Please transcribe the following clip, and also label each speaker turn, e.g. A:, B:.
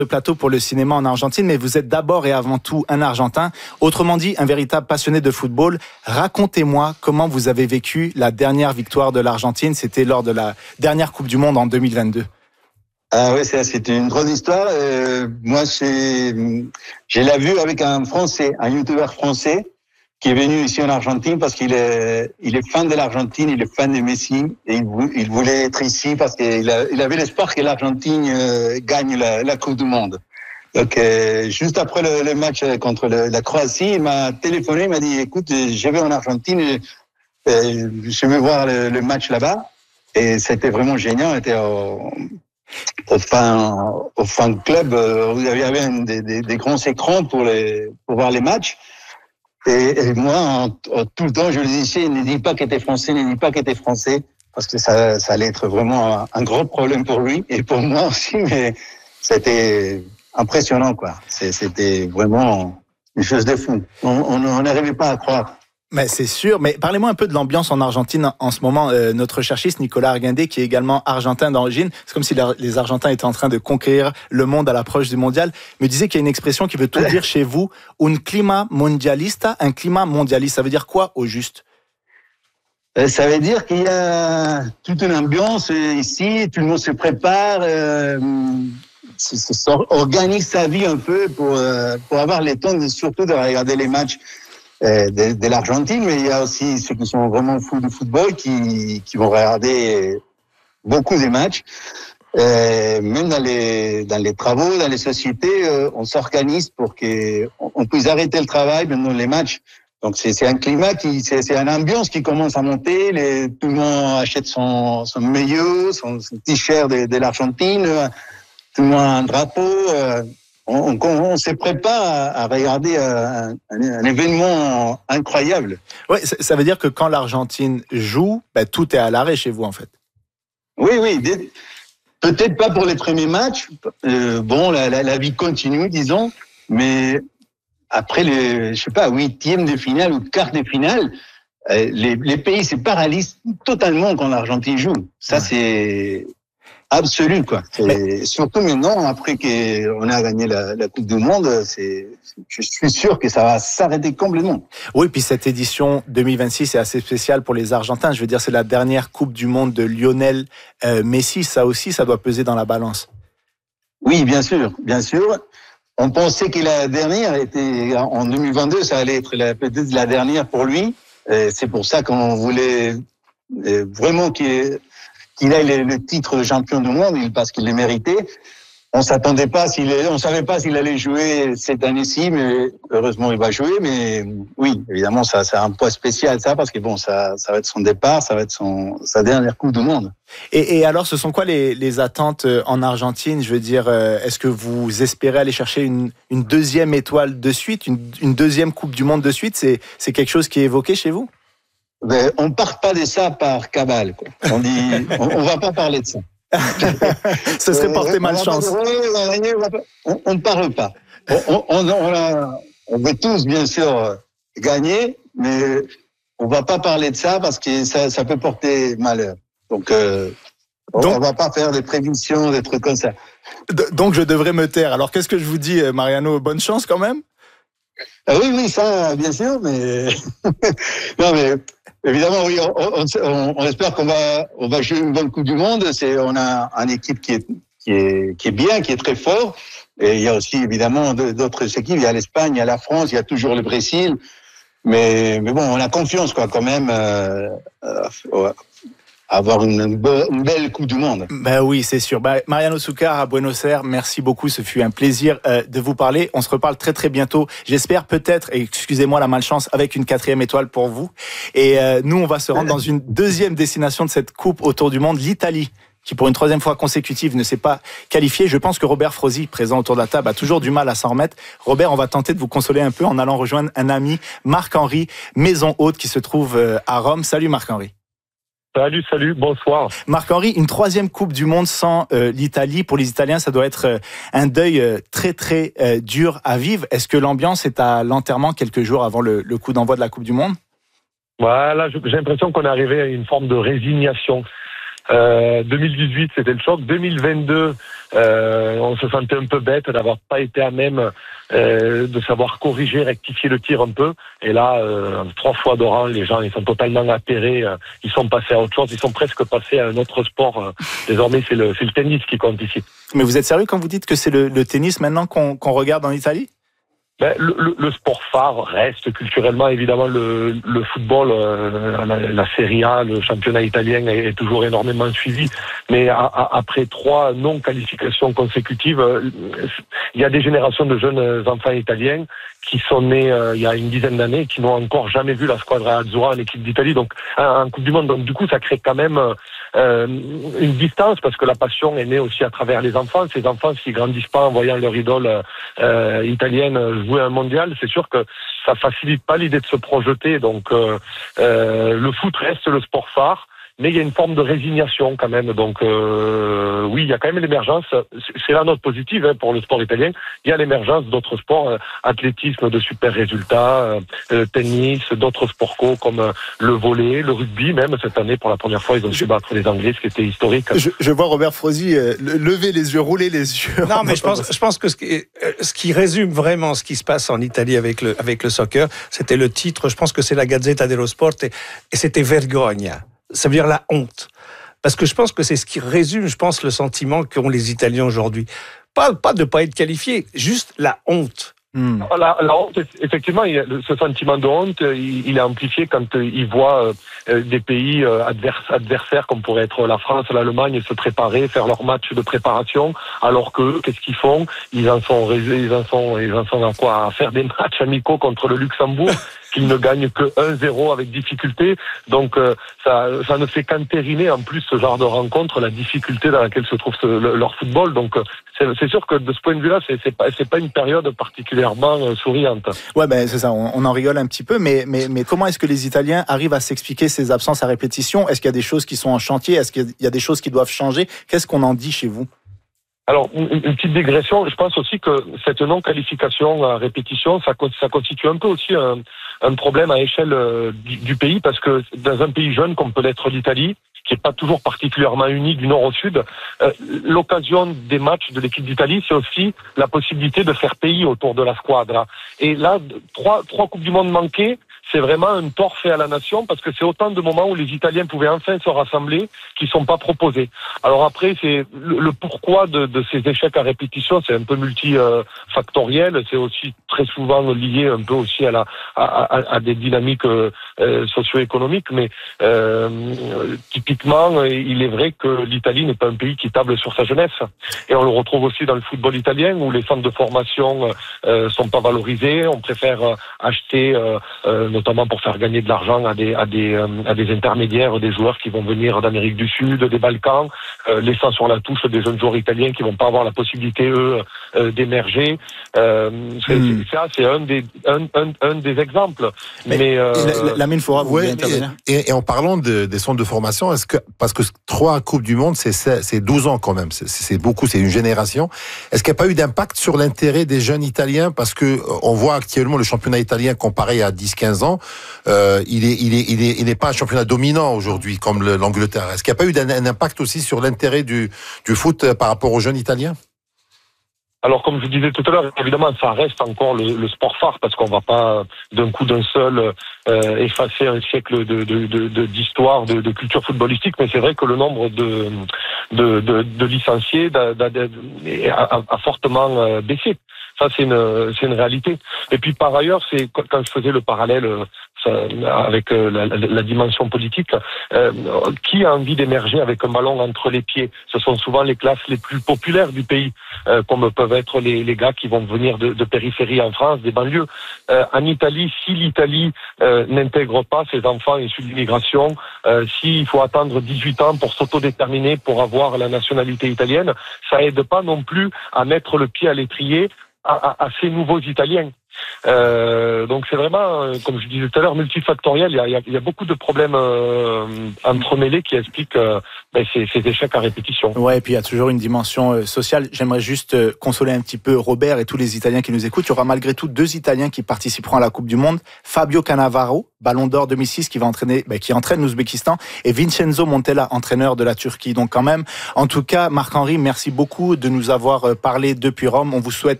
A: Le plateau pour le cinéma en Argentine, mais vous êtes d'abord et avant tout un Argentin. Autrement dit, un véritable passionné de football. Racontez-moi comment vous avez vécu la dernière victoire de l'Argentine. C'était lors de la dernière Coupe du Monde en 2022.
B: Ah oui, c'était une grande histoire. Moi, j'ai la vue avec un Français, un youtubeur français qui est venu ici en Argentine parce qu'il est fan de l'Argentine, il est fan de Messi et il voulait être ici parce qu'il avait l'espoir que l'Argentine gagne la Coupe du Monde. Donc, juste après le match contre la Croatie, il m'a téléphoné, il m'a dit, écoute, je vais en Argentine, je vais voir le match là-bas. Et c'était vraiment génial. On était au fan club, où il y avait des grands écrans pour voir les matchs. Et moi, tout le temps, je lui disais, ne dis pas qu'il était français, ne dis pas qu'il était français, parce que ça allait être vraiment un gros problème pour lui et pour moi aussi, mais c'était impressionnant, quoi. C'était vraiment une chose de fou. On n'arrivait pas à croire.
A: Mais c'est sûr, mais parlez-moi un peu de l'ambiance en Argentine en ce moment. Notre recherchiste Nicolas Arguindé, qui est également argentin d'origine, c'est comme si les Argentins étaient en train de conquérir le monde à l'approche du mondial, me disait qu'il y a une expression qui veut tout dire chez vous, un clima mondialista, un climat mondialiste. Ça veut dire quoi au juste?
B: Ça veut dire qu'il y a toute une ambiance ici, tout le monde se prépare, organise sa vie un peu pour avoir le temps surtout de regarder les matchs de l'Argentine, mais il y a aussi ceux qui sont vraiment fous de football qui vont regarder beaucoup des matchs. Même dans les travaux, dans les sociétés, on s'organise pour qu'on puisse arrêter le travail pendant les matchs. Donc c'est un climat c'est une ambiance qui commence à monter. Tout le monde achète son maillot, son t-shirt de l'Argentine. Tout le monde a un drapeau. On se prépare à regarder un événement incroyable.
A: Oui, ça veut dire que quand l'Argentine joue, tout est à l'arrêt chez vous, en fait.
B: Oui. Peut-être pas pour les premiers matchs. La vie continue, disons. Mais après huitième de finale ou quart de finale, les pays se paralysent totalement quand l'Argentine joue. Ça, c'est absolu, quoi. Surtout maintenant, après qu'on a gagné la Coupe du Monde, je suis sûr que ça va s'arrêter complètement.
A: Oui, puis cette édition 2026 est assez spéciale pour les Argentins. Je veux dire, c'est la dernière Coupe du Monde de Lionel Messi. Ça aussi, ça doit peser dans la balance.
B: Oui, bien sûr. On pensait que la dernière était en 2022, ça allait être peut-être la dernière pour lui. C'est pour ça qu'on voulait vraiment qu'il ait le titre de champion du monde, parce qu'il le méritait. On savait pas s'il allait jouer cette année-ci, mais heureusement il va jouer. Mais oui, évidemment, ça a un poids spécial, ça, parce que ça va être son départ, ça va être sa dernière Coupe du Monde.
A: Et alors, ce sont quoi les attentes en Argentine? Je veux dire, est-ce que vous espérez aller chercher une deuxième étoile de suite, une deuxième Coupe du Monde de suite? C'est quelque chose qui est évoqué chez vous?
B: On part pas de ça par cabale, quoi. On dit, on va pas parler de ça.
A: Ce serait porter malchance.
B: On ne parle pas. On veut tous, bien sûr, gagner, mais on va pas parler de ça parce que ça peut porter malheur. Donc, on va pas faire des prévisions, des trucs comme ça.
A: Donc, je devrais me taire. Alors, qu'est-ce que je vous dis, Mariano? Bonne chance quand même?
B: Oui, ça, bien sûr, mais non, mais évidemment, oui, on espère qu'on va jouer une bonne Coupe du Monde. On a une équipe qui est bien, qui est très fort. Et il y a aussi évidemment d'autres équipes. Il y a l'Espagne, il y a la France, il y a toujours le Brésil. Mais bon, on a confiance, quoi, quand même, avoir une belle Coupe du Monde.
A: Oui, c'est sûr. Mariano Succar à Buenos Aires, merci beaucoup. Ce fut un plaisir de vous parler. On se reparle très très bientôt. J'espère peut-être, et excusez-moi la malchance, avec une 4e étoile pour vous. Et nous, on va se rendre dans une deuxième destination de cette Coupe autour du monde, l'Italie, qui pour une 3e fois consécutive ne s'est pas qualifiée. Je pense que Robert Frosi, présent autour de la table, a toujours du mal à s'en remettre. Robert, on va tenter de vous consoler un peu en allant rejoindre un ami, Marc-Henri Maison Haute, qui se trouve à Rome. Salut Marc-Henri.
C: Salut, bonsoir.
A: Marc-Henri, une 3e Coupe du Monde sans l'Italie. Pour les Italiens, ça doit être un deuil très très dur à vivre. Est-ce que l'ambiance est à l'enterrement quelques jours avant le coup d'envoi de la Coupe du Monde?
C: Voilà, j'ai l'impression qu'on est arrivé à une forme de résignation. 2018, c'était le choc. 2022, on se sentait un peu bête d'avoir pas été à même de savoir corriger, rectifier le tir un peu. Et là, 3 fois de rang, les gens ils sont totalement atterrés. Ils sont passés à autre chose. Ils sont presque passés à un autre sport. Désormais, c'est le tennis qui compte ici.
A: Mais vous êtes sérieux quand vous dites que c'est le tennis maintenant qu'on regarde en Italie ?
C: Ben, le sport phare reste culturellement évidemment le football, la Serie A, le championnat italien est toujours énormément suivi. Mais après 3 non-qualifications consécutives, il y a des générations de jeunes enfants italiens qui sont nés il y a une dizaine d'années, qui n'ont encore jamais vu la Squadra Azzurra en équipe d'Italie, donc en Coupe du Monde. Donc du coup, ça crée quand même une distance, parce que la passion est née aussi à travers les enfants. Ces enfants, s'ils grandissent pas en voyant leur idole italienne jouer un mondial, c'est sûr que ça facilite pas l'idée de se projeter. Donc le foot reste le sport phare, mais il y a une forme de résignation quand même. Donc oui, il y a quand même l'émergence, c'est la note positive pour le sport italien, il y a l'émergence d'autres sports, athlétisme de super résultats, tennis, d'autres sports co comme le volley, le rugby. Même cette année, pour la première fois, ils ont su battre les Anglais, ce qui était historique.
A: Je vois Robert Frozy lever les yeux, rouler les yeux.
D: Non, mais je pense que ce qui résume vraiment ce qui se passe en Italie avec le soccer, c'était le titre, je pense que c'est la Gazzetta dello Sport, et c'était Vergogna. Ça veut dire la honte. Parce que je pense que c'est ce qui résume, le sentiment qu'ont les Italiens aujourd'hui. Pas de ne pas être qualifiés, juste la honte.
C: La honte, effectivement, ce sentiment de honte, il est amplifié quand il voit des pays adversaires comme pourrait être la France, l'Allemagne se préparer, faire leur match de préparation, alors que qu'est-ce qu'ils font ? Ils en sont à quoi ? À faire des matchs amicaux contre le Luxembourg qu'ils ne gagnent que 1-0 avec difficulté. Donc ça ne fait qu'entériner en plus ce genre de rencontre, la difficulté dans laquelle se trouve leur football. Donc c'est sûr que de ce point de vue-là, c'est pas une période particulièrement souriante.
A: Ouais, ben c'est ça. On en rigole un petit peu, mais comment est-ce que les Italiens arrivent à s'expliquer ces absences à répétition ? Est-ce qu'il y a des choses qui sont en chantier ? Est-ce qu'il y a des choses qui doivent changer ? Qu'est-ce qu'on en dit chez vous ?
C: Alors, une petite digression, je pense aussi que cette non-qualification à répétition, ça constitue un peu aussi un problème à échelle du pays, parce que dans un pays jeune comme peut l'être l'Italie, qui n'est pas toujours particulièrement uni du nord au sud, l'occasion des matchs de l'équipe d'Italie, c'est aussi la possibilité de faire pays autour de la squadra. Et là, trois Coupes du Monde manquées, c'est vraiment un tort fait à la nation, parce que c'est autant de moments où les Italiens pouvaient enfin se rassembler qui sont pas proposés. Alors après, c'est le pourquoi de ces échecs à répétition, c'est un peu multifactoriel, c'est aussi très souvent lié un peu aussi à des dynamiques socio-économiques, mais typiquement, il est vrai que l'Italie n'est pas un pays qui table sur sa jeunesse. Et on le retrouve aussi dans le football italien, où les centres de formation sont pas valorisés, on préfère acheter notamment pour faire gagner de l'argent à des intermédiaires, des joueurs qui vont venir d'Amérique du Sud, des Balkans, laissant sur la touche des jeunes joueurs italiens qui vont pas avoir la possibilité, eux, d'émerger. C'est un des exemples. Mais
A: Lamine Fora, vous voulez intervenir ?
E: Et en parlant des centres de formation, parce que 3 Coupes du Monde, c'est 12 ans quand même, c'est beaucoup, c'est une génération. Est-ce qu'il n'y a pas eu d'impact sur l'intérêt des jeunes Italiens ? Parce que on voit actuellement le championnat italien comparé à 10-15 ans, il n'est pas un championnat dominant aujourd'hui comme l'Angleterre. Est-ce qu'il n'y a pas eu un impact aussi sur l'intérêt du foot par rapport aux jeunes Italiens ?
C: Alors, comme je disais tout à l'heure, évidemment, ça reste encore le sport phare, parce qu'on va pas d'un coup d'un seul effacer un siècle d'histoire, de culture footballistique. Mais c'est vrai que le nombre de licenciés a fortement baissé. Ça, c'est une réalité. Et puis, par ailleurs, c'est quand je faisais le parallèle avec la dimension politique, qui a envie d'émerger avec un ballon entre les pieds ? Ce sont souvent les classes les plus populaires du pays, comme peuvent être les gars qui vont venir de périphérie en France, des banlieues. En Italie, si l'Italie n'intègre pas ses enfants issus de l'immigration, s'il faut attendre 18 ans pour s'autodéterminer, pour avoir la nationalité italienne, ça aide pas non plus à mettre le pied à l'étrier à ces nouveaux Italiens. Donc c'est vraiment, comme je disais tout à l'heure, multifactoriel. Il y a beaucoup de problèmes entremêlés qui expliquent ces échecs à répétition.
A: Ouais, et puis il y a toujours une dimension sociale. J'aimerais juste consoler un petit peu Robert et tous les Italiens qui nous écoutent. Il y aura malgré tout 2 Italiens qui participeront à la Coupe du Monde. Fabio Cannavaro, Ballon d'Or 2006, qui entraîne l'Ouzbékistan, et Vincenzo Montella, entraîneur de la Turquie. Donc quand même, en tout cas, Marc-Henri, merci beaucoup de nous avoir parlé depuis Rome. On vous souhaite